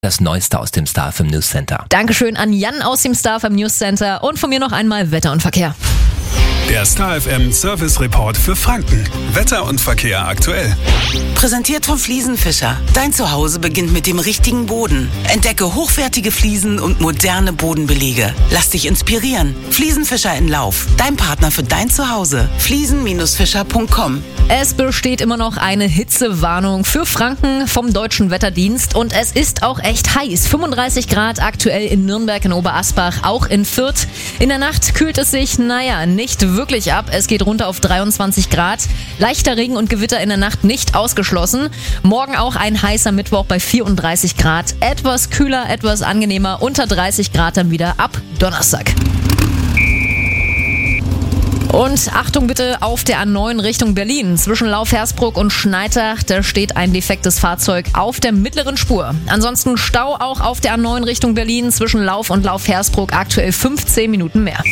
Das Neueste aus dem Star FM News Center. Dankeschön an Jan aus dem Star FM News Center und von mir noch einmal Wetter und Verkehr. Der Star FM Service Report für Franken. Wetter und Verkehr aktuell. Präsentiert von Fliesenfischer. Dein Zuhause beginnt mit dem richtigen Boden. Entdecke hochwertige Fliesen und moderne Bodenbelege. Lass dich inspirieren. Fliesenfischer in Lauf. Dein Partner für dein Zuhause. Fliesen-fischer.com. Es besteht immer noch eine Hitzewarnung für Franken vom Deutschen Wetterdienst und es ist auch echt heiß. 35 Grad aktuell in Nürnberg, in Oberasbach, auch in Fürth. In der Nacht kühlt es sich, nicht wirklich ab. Es geht runter auf 23 Grad. Leichter Regen und Gewitter in der Nacht nicht ausgeschlossen. Morgen auch ein heißer Mittwoch bei 34 Grad. Etwas kühler, etwas angenehmer. Unter 30 Grad dann wieder ab Donnerstag. Und Achtung bitte auf der A9 Richtung Berlin. Zwischen Lauf-Hersbruck und Schneitach, da steht ein defektes Fahrzeug auf der mittleren Spur. Ansonsten Stau auch auf der A9 Richtung Berlin. Zwischen Lauf und Lauf-Hersbruck aktuell 15 Minuten mehr.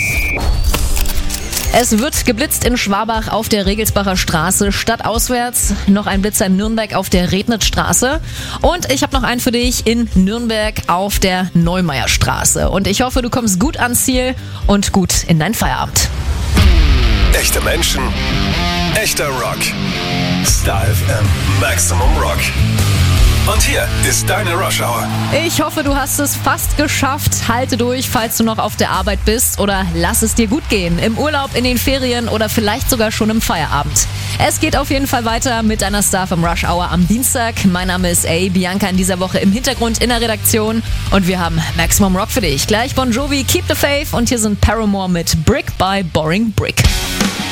Es wird geblitzt in Schwabach auf der Regelsbacher Straße stadtauswärts. Noch ein Blitzer in Nürnberg auf der Rednitzstraße. Und ich habe noch einen für dich in Nürnberg auf der Neumeierstraße. Und ich hoffe, du kommst gut ans Ziel und gut in deinen Feierabend. Echte Menschen, echter Rock. Star FM Maximum Rock. Und hier ist deine Rush Hour. Ich hoffe, du hast es fast geschafft. Halte durch, falls du noch auf der Arbeit bist oder lass es dir gut gehen. Im Urlaub, in den Ferien oder vielleicht sogar schon im Feierabend. Es geht auf jeden Fall weiter mit einer Star vom Rush Hour am Dienstag. Mein Name ist Bianca in dieser Woche im Hintergrund in der Redaktion. Und wir haben Maximum Rock für dich. Gleich Bon Jovi, Keep the Faith. Und hier sind Paramore mit Brick by Boring Brick.